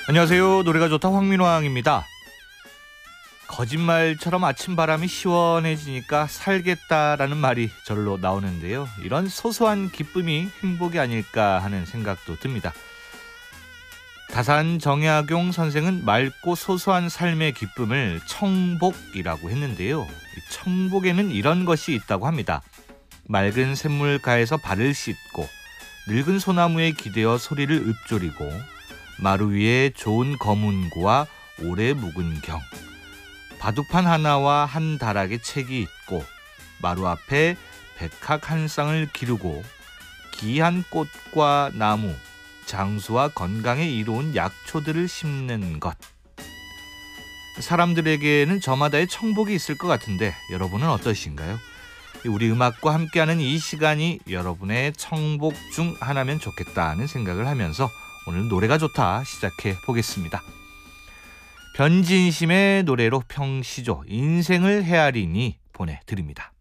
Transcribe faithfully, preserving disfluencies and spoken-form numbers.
안녕하세요. 노래가 좋다 황민왕입니다. 거짓말처럼 아침바람이 시원해지니까 살겠다라는 말이 절로 나오는데요. 이런 소소한 기쁨이 행복이 아닐까 하는 생각도 듭니다. 다산 정약용 선생은 맑고 소소한 삶의 기쁨을 청복이라고 했는데요. 이 청복에는 이런 것이 있다고 합니다. 맑은 샘물가에서 발을 씻고 늙은 소나무에 기대어 소리를 읊조리고 마루 위에 좋은 검은고와 오래 묵은 경, 바둑판 하나와 한 다락의 책이 있고 마루 앞에 백학 한 쌍을 기르고 귀한 꽃과 나무, 장수와 건강에 이로운 약초들을 심는 것. 사람들에게는 저마다의 청복이 있을 것 같은데 여러분은 어떠신가요? 우리 음악과 함께하는 이 시간이 여러분의 청복 중 하나면 좋겠다는 생각을 하면서 오늘 노래가 좋다 시작해 보겠습니다. 변진심의 노래로 평시조 인생을 헤아리니 보내드립니다.